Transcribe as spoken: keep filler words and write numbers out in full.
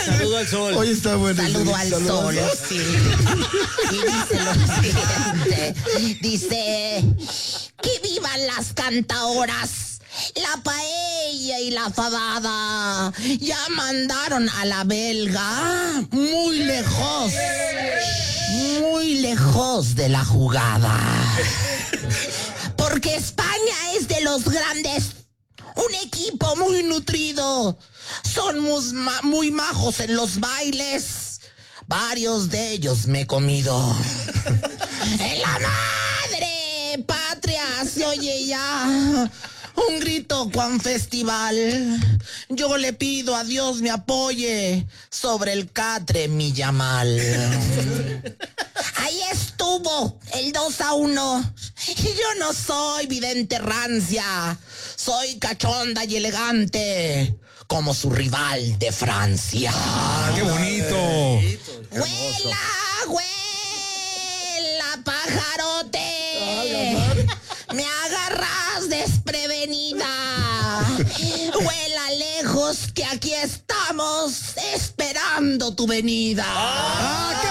Saludo al sol. Hoy está bueno. Saludo al Saludo sol, al sí. Y dice lo siguiente. Dice, que vivan las cantaoras, la paella y la fabada. Ya mandaron a la belga muy lejos, muy lejos de la jugada. Porque España es de los grandes, un equipo muy nutrido. Son muy, ma- muy majos en los bailes. Varios de ellos me he comido. ¡En la madre patria se oye ya un grito cuan festival! Yo le pido a Dios me apoye sobre el catre mi Yamal. Ahí estuvo el dos a uno. Y yo no soy vidente rancia. Soy cachonda y elegante como su rival de Francia. ¡Ah, qué bonito! ¡Huela, huela, pajarote! Me agarras desprevenida. Huela lejos que aquí estamos esperando tu venida. ¡Ah,